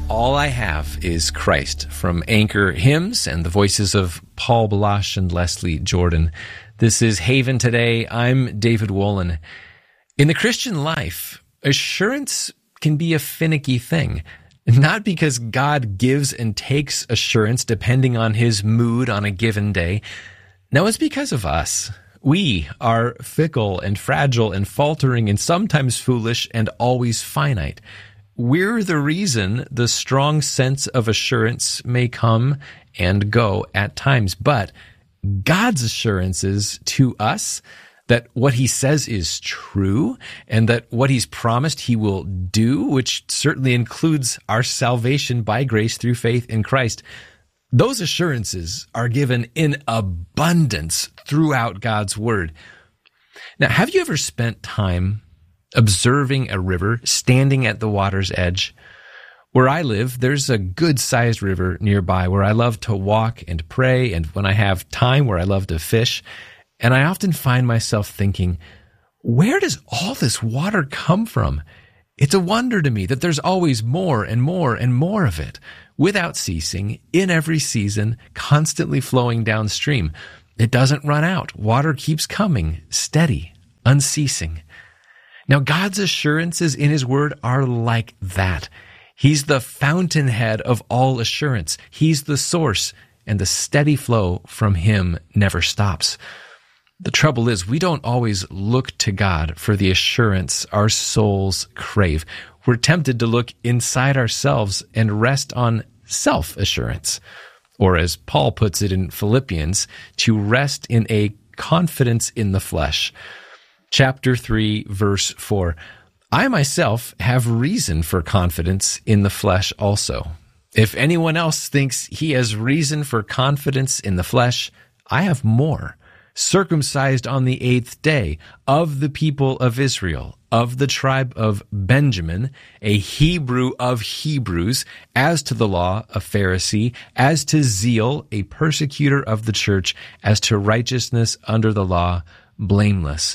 All I Have is Christ, from Anchor Hymns and the voices of Paul Balash and Leslie Jordan. This is Haven Today. I'm David Wolin. In the Christian life, assurance can be a finicky thing. Not because God gives and takes assurance depending on his mood on a given day. No, it's because of us. We are fickle and fragile and faltering and sometimes foolish and always finite. We're the reason the strong sense of assurance may come and go at times. But God's assurances to us that what he says is true and that what he's promised he will do, which certainly includes our salvation by grace through faith in Christ, those assurances are given in abundance throughout God's word. Now, have you ever spent time observing a river, standing at the water's edge? Where I live, there's a good-sized river nearby where I love to walk and pray, and when I have time, where I love to fish. And I often find myself thinking, where does all this water come from? It's a wonder to me that there's always more and more and more of it, without ceasing, in every season, constantly flowing downstream. It doesn't run out. Water keeps coming, steady, unceasing. Now, God's assurances in his word are like that. He's the fountainhead of all assurance. He's the source, and the steady flow from him never stops. The trouble is, we don't always look to God for the assurance our souls crave. We're tempted to look inside ourselves and rest on self-assurance, or as Paul puts it in Philippians, to rest in a confidence in the flesh. Chapter 3, verse 4, I myself have reason for confidence in the flesh also. If anyone else thinks he has reason for confidence in the flesh, I have more. Circumcised on the 8th day, of the people of Israel, of the tribe of Benjamin, a Hebrew of Hebrews, as to the law, a Pharisee, as to zeal, a persecutor of the church, as to righteousness under the law, blameless.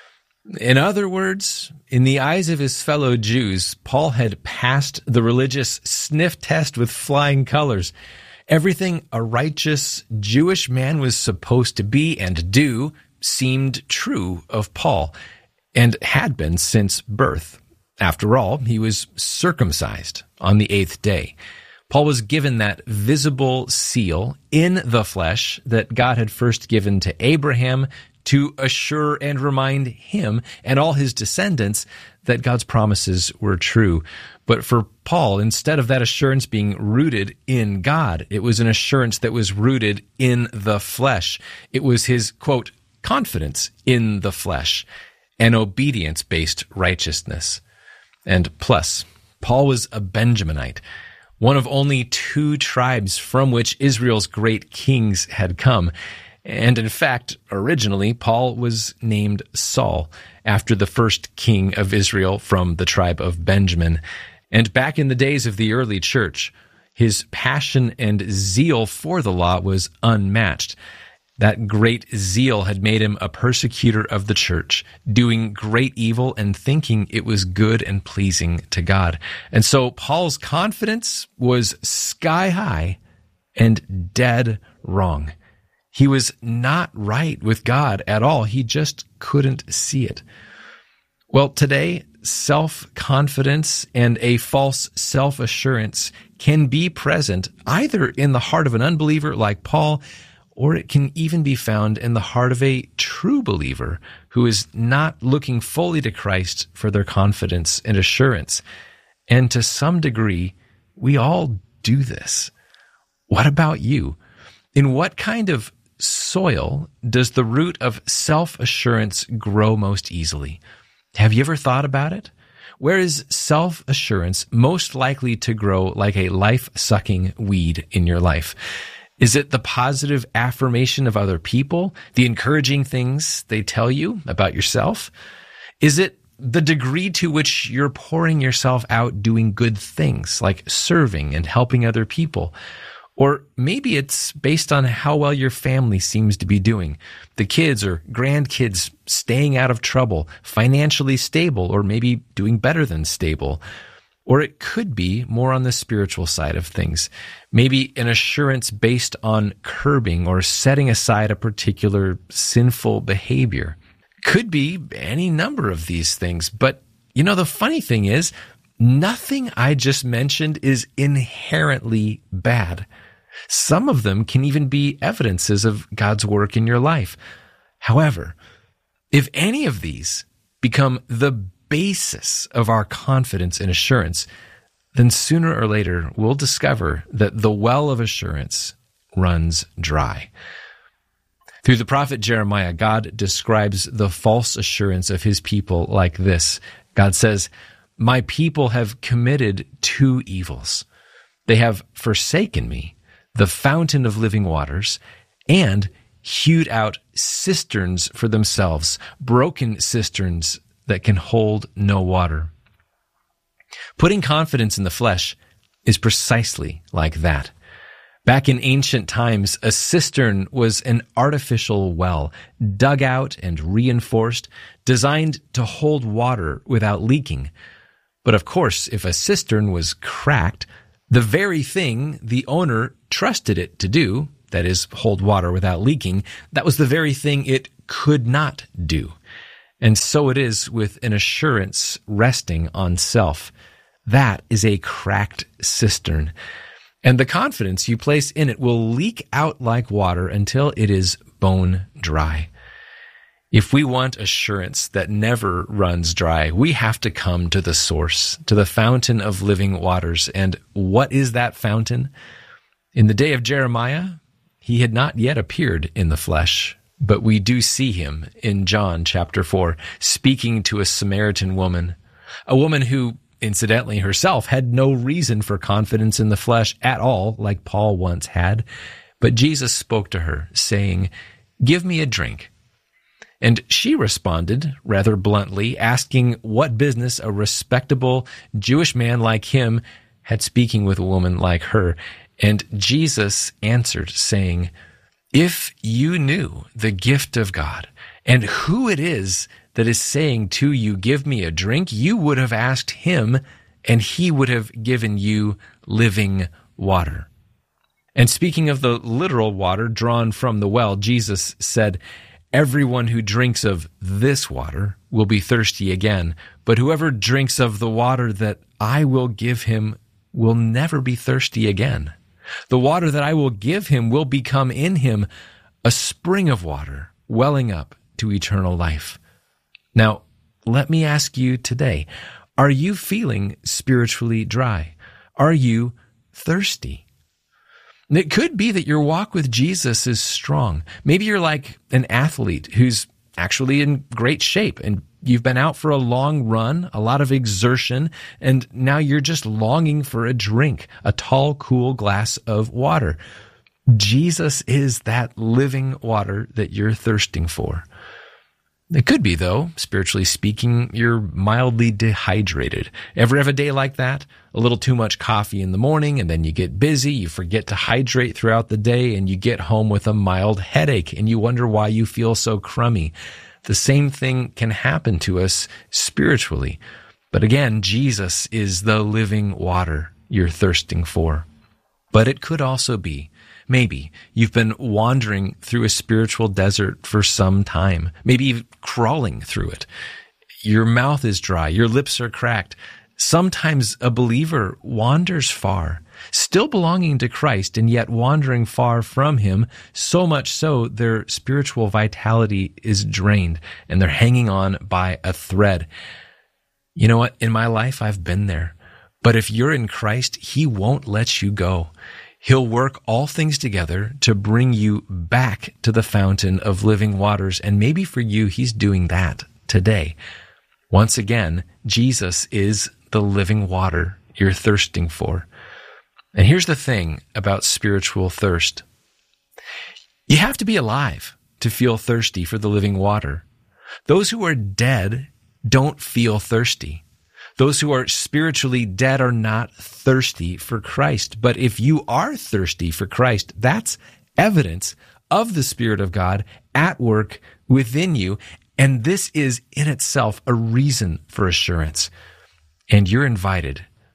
In other words, in the eyes of his fellow Jews, Paul had passed the religious sniff test with flying colors. Everything a righteous Jewish man was supposed to be and do seemed true of Paul, and had been since birth. After all, he was circumcised on the 8th day. Paul was given that visible seal in the flesh that God had first given to Abraham to assure and remind him and all his descendants that God's promises were true. But for Paul, instead of that assurance being rooted in God, it was an assurance that was rooted in the flesh. It was his, quote, confidence in the flesh, an obedience-based righteousness. And plus, Paul was a Benjaminite, one of only 2 tribes from which Israel's great kings had come. And in fact, originally, Paul was named Saul, after the first king of Israel from the tribe of Benjamin. And back in the days of the early church, his passion and zeal for the law was unmatched. That great zeal had made him a persecutor of the church, doing great evil and thinking it was good and pleasing to God. And so Paul's confidence was sky high and dead wrong. He was not right with God at all. He just couldn't see it. Well, today, self-confidence and a false self-assurance can be present either in the heart of an unbeliever like Paul, or it can even be found in the heart of a true believer who is not looking fully to Christ for their confidence and assurance. And to some degree, we all do this. What about you? In what kind of soil does the root of self-assurance grow most easily? Have you ever thought about it? Where is self-assurance most likely to grow like a life-sucking weed in your life? Is it the positive affirmation of other people, the encouraging things they tell you about yourself? Is it the degree to which you're pouring yourself out doing good things like serving and helping other people? Or maybe it's based on how well your family seems to be doing. The kids or grandkids staying out of trouble, financially stable, or maybe doing better than stable. Or it could be more on the spiritual side of things. Maybe an assurance based on curbing or setting aside a particular sinful behavior. Could be any number of these things. But, the funny thing is, nothing I just mentioned is inherently bad. Some of them can even be evidences of God's work in your life. However, if any of these become the basis of our confidence and assurance, then sooner or later we'll discover that the well of assurance runs dry. Through the prophet Jeremiah, God describes the false assurance of his people like this. God says, "My people have committed two evils. They have forsaken me, the fountain of living waters, and hewed out cisterns for themselves, broken cisterns that can hold no water." Putting confidence in the flesh is precisely like that. Back in ancient times, a cistern was an artificial well, dug out and reinforced, designed to hold water without leaking. But of course, if a cistern was cracked, the very thing the owner trusted it to do, that is, hold water without leaking, that was the very thing it could not do. And so it is with an assurance resting on self. That is a cracked cistern. And the confidence you place in it will leak out like water until it is bone dry. If we want assurance that never runs dry, we have to come to the source, to the fountain of living waters. And what is that fountain? In the day of Jeremiah, he had not yet appeared in the flesh. But we do see him in John chapter 4, speaking to a Samaritan woman, a woman who, incidentally, herself had no reason for confidence in the flesh at all, like Paul once had. But Jesus spoke to her, saying, "Give me a drink." And she responded rather bluntly, asking what business a respectable Jewish man like him had speaking with a woman like her. And Jesus answered, saying, "If you knew the gift of God and who it is that is saying to you, 'Give me a drink,' you would have asked him, and he would have given you living water." And speaking of the literal water drawn from the well, Jesus said, "Everyone who drinks of this water will be thirsty again, but whoever drinks of the water that I will give him will never be thirsty again. The water that I will give him will become in him a spring of water welling up to eternal life." Now, let me ask you today, are you feeling spiritually dry? Are you thirsty? It could be that your walk with Jesus is strong. Maybe you're like an athlete who's actually in great shape and you've been out for a long run, a lot of exertion, and now you're just longing for a drink, a tall, cool glass of water. Jesus is that living water that you're thirsting for. It could be, though, spiritually speaking, you're mildly dehydrated. Ever have a day like that? A little too much coffee in the morning, and then you get busy, you forget to hydrate throughout the day, and you get home with a mild headache, and you wonder why you feel so crummy. The same thing can happen to us spiritually. But again, Jesus is the living water you're thirsting for. But it could also be, maybe you've been wandering through a spiritual desert for some time, maybe even crawling through it. Your mouth is dry, your lips are cracked. Sometimes a believer wanders far, still belonging to Christ and yet wandering far from him, so much so their spiritual vitality is drained and they're hanging on by a thread. You know what? In my life, I've been there. But if you're in Christ, he won't let you go. He'll work all things together to bring you back to the fountain of living waters. And maybe for you, he's doing that today. Once again, Jesus is the living water you're thirsting for. And here's the thing about spiritual thirst. You have to be alive to feel thirsty for the living water. Those who are dead don't feel thirsty. Those who are spiritually dead are not thirsty for Christ. But if you are thirsty for Christ, that's evidence of the Spirit of God at work within you. And this is in itself a reason for assurance. And you're invited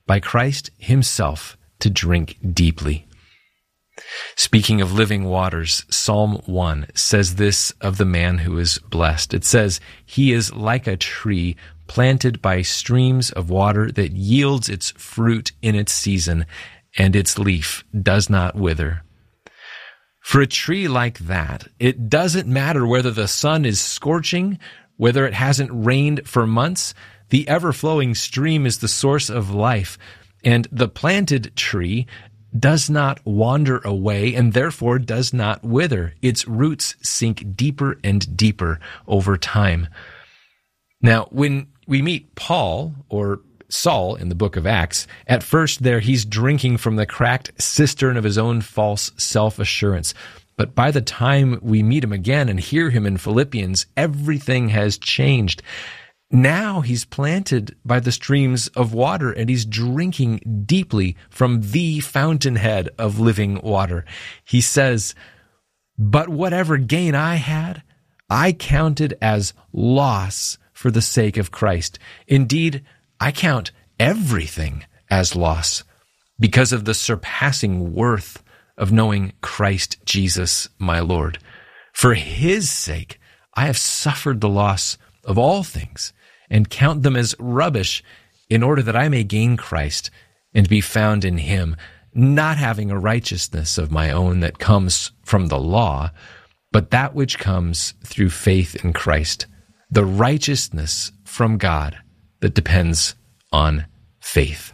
by Christ himself to drink deeply. Speaking of living waters, Psalm 1 says this of the man who is blessed. It says, "He is like a tree planted by streams of water that yields its fruit in its season, and its leaf does not wither." For a tree like that, it doesn't matter whether the sun is scorching, whether it hasn't rained for months. The ever-flowing stream is the source of life, and the planted tree does not wander away and therefore does not wither. Its roots sink deeper and deeper over time. Now, when we meet Paul, or Saul in the book of Acts, at first there he's drinking from the cracked cistern of his own false self-assurance. But by the time we meet him again and hear him in Philippians, everything has changed. Now he's planted by the streams of water, and he's drinking deeply from the fountainhead of living water. He says, "But whatever gain I had, I counted as loss for the sake of Christ. Indeed, I count everything as loss because of the surpassing worth of knowing Christ Jesus, my Lord. For his sake, I have suffered the loss of all things and count them as rubbish in order that I may gain Christ and be found in him, not having a righteousness of my own that comes from the law, but that which comes through faith in Christ, the righteousness from God that depends on faith."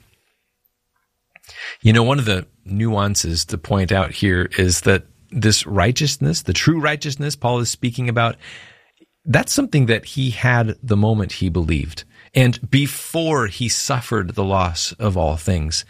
You know, one of the nuances to point out here is that this righteousness, the true righteousness Paul is speaking about, that's something that he had the moment he believed and before he suffered the loss of all things.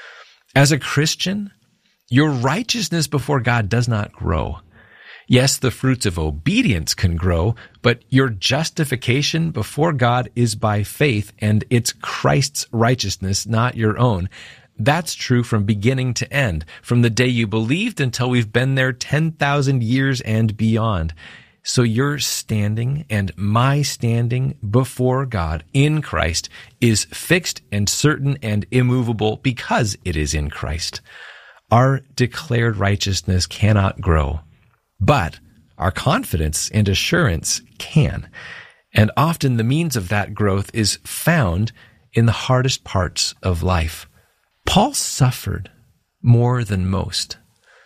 As a Christian, your righteousness before God does not grow. Yes, the fruits of obedience can grow, but your justification before God is by faith, and it's Christ's righteousness, not your own. That's true from beginning to end, from the day you believed until we've been there 10,000 years and beyond. So your standing and my standing before God in Christ is fixed and certain and immovable because it is in Christ. Our declared righteousness cannot grow, but our confidence and assurance can. And often the means of that growth is found in the hardest parts of life. Paul suffered more than most.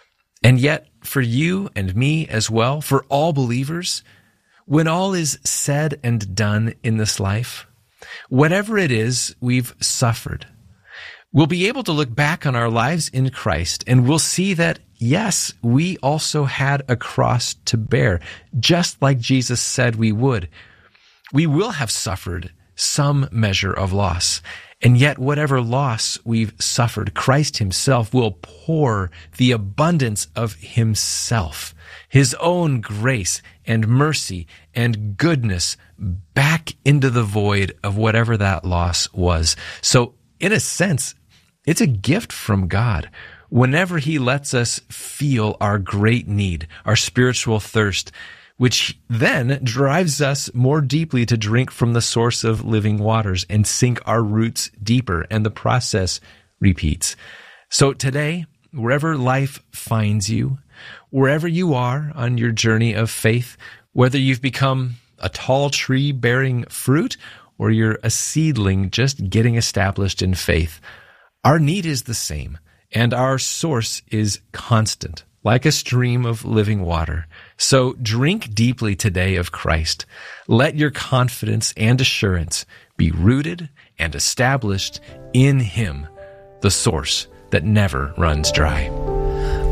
And yet, for you and me as well, for all believers, when all is said and done in this life, whatever it is we've suffered, we'll be able to look back on our lives in Christ and we'll see that, yes, we also had a cross to bear, just like Jesus said we would. We will have suffered some measure of loss. And yet, whatever loss we've suffered, Christ himself will pour the abundance of himself, his own grace and mercy and goodness back into the void of whatever that loss was. So, in a sense, it's a gift from God. Whenever he lets us feel our great need, our spiritual thirst, which then drives us more deeply to drink from the source of living waters and sink our roots deeper, and the process repeats. So today, wherever life finds you, wherever you are on your journey of faith, whether you've become a tall tree bearing fruit or you're a seedling just getting established in faith, our need is the same, and our source is constant, like a stream of living water. So drink deeply today of Christ. Let your confidence and assurance be rooted and established in him, the source that never runs dry.